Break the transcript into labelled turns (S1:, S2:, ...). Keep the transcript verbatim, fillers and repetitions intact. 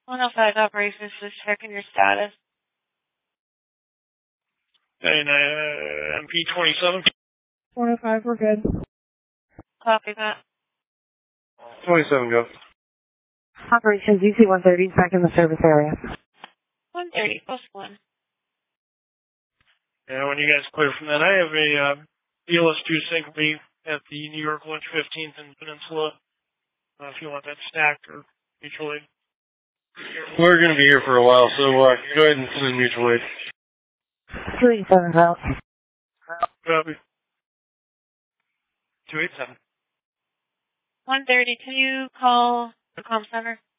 S1: one oh five operations, just checking your status.
S2: And uh, M P twenty-seven.
S3: one oh five, we're good.
S1: Copy that.
S2: twenty-seven, go.
S3: Operations U C one thirty, back in the service area.
S1: one thirty, plus one.
S2: And when you guys clear from that, I have a uh, B L S two syncope at the New York Lunch fifteenth and Peninsula. Uh, if you want that stacked or mutual aid. We're going to be here for a while, so uh, go ahead and send in mutual aid.
S3: two eighty-seven out.
S2: Copy. two eighty-seven.
S1: one thirty, can you call the comm center?